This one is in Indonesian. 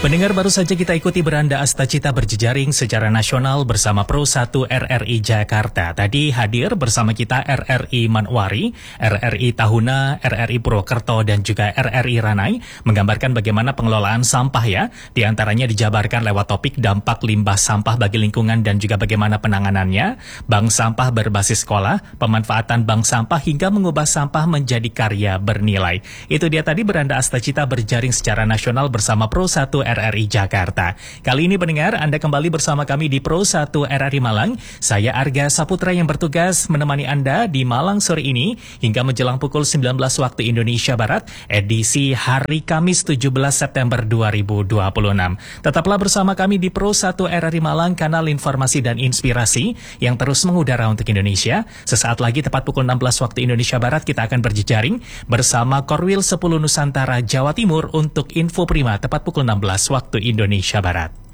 Pendengar, baru saja kita ikuti beranda Astacita berjejaring secara nasional bersama Pro 1 RRI Jakarta. Tadi hadir bersama kita RRI Manwari, RRI Tahuna, RRI Purwokerto, dan juga RRI Ranai menggambarkan bagaimana pengelolaan sampah ya. Di antaranya dijabarkan lewat topik dampak limbah sampah bagi lingkungan dan juga bagaimana penanganannya, bank sampah berbasis sekolah, pemanfaatan bank sampah hingga mengubah sampah menjadi karya bernilai. Itu dia tadi beranda Astacita berjaring secara nasional bersama Pro 1 RRI Jakarta. Kali ini pendengar, Anda kembali bersama kami di Pro 1 RRI Malang. Saya Arga Saputra yang bertugas menemani Anda di Malang sore ini hingga menjelang pukul 19 waktu Indonesia Barat, edisi hari Kamis 17 September 2026. Tetaplah bersama kami di Pro 1 RRI Malang, kanal informasi dan inspirasi yang terus mengudara untuk Indonesia. Sesaat lagi tepat pukul 16 waktu Indonesia Barat kita akan berjejaring bersama Korwil 10 Nusantara Jawa Timur untuk Info Prima tepat pukul 16 waktu Indonesia Barat.